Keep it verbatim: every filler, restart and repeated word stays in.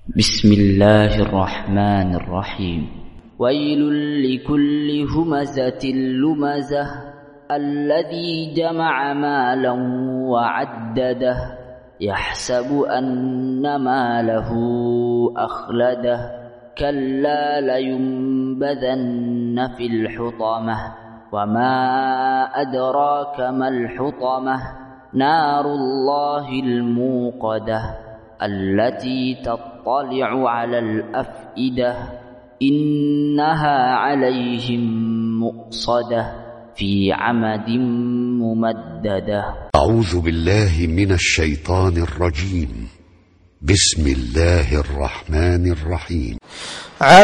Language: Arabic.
بسم الله الرحمن الرحيم. ويل لكل همزة لمزة الذي جمع مالا وعدده يحسب أن ماله أخلده كلا لينبذن في الحطمة وما أدراك ما الحطمة نار الله الموقدة التي تطلع على الأفئدة إنها عليهم مؤصدة في عمد ممددة. أعوذ بالله من الشيطان الرجيم. بسم الله الرحمن الرحيم.